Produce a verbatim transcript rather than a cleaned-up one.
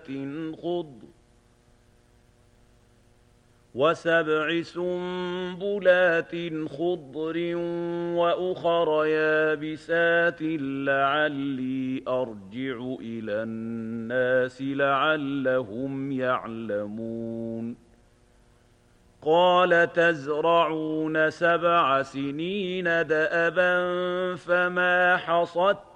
خضر وسبع سنبلات خضر وأخر يابسات لعلي أرجع إلى الناس لعلهم يعلمون قال تزرعون سبع سنين دأبا فما حصدتم